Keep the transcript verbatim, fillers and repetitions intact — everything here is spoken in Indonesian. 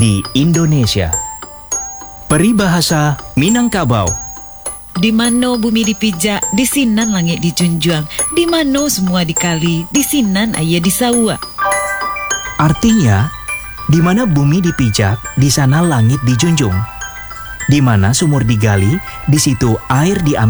di Indonesia. Peribahasa Minangkabau. Di mana bumi dipijak, di sinan langit dijunjung. Di mana semua dikali, di sinan ayah disawa. Artinya, di mana bumi dipijak, di sana langit dijunjung. Di mana sumur digali, di situ air diambil.